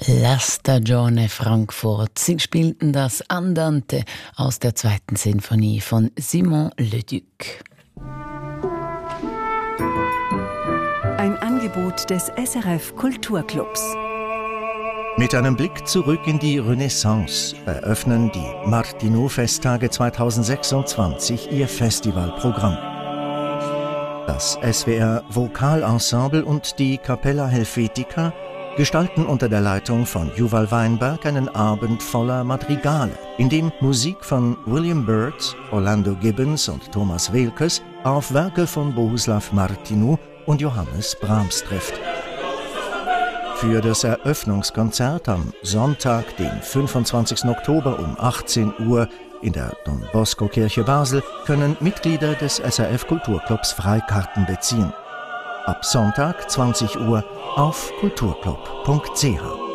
La Stagione Frankfurt. Sie spielten das Andante aus der 2. Sinfonie von Simon Leduc. Ein Angebot des SRF Kulturclubs. Mit einem Blick zurück in die Renaissance eröffnen die Martinů-Festtage 2026 ihr Festivalprogramm. Das SWR Vokalensemble und die Capella Helvetica gestalten unter der Leitung von Juval Weinberg einen Abend voller Madrigale, in dem Musik von William Byrd, Orlando Gibbons und Thomas Weelkes auf Werke von Bohuslav Martinů und Johannes Brahms trifft. Für das Eröffnungskonzert am Sonntag, den 25. Oktober um 18 Uhr in der Don Bosco Kirche Basel können Mitglieder des SRF Kulturclubs Freikarten beziehen. Ab Sonntag 20 Uhr auf kulturclub.ch.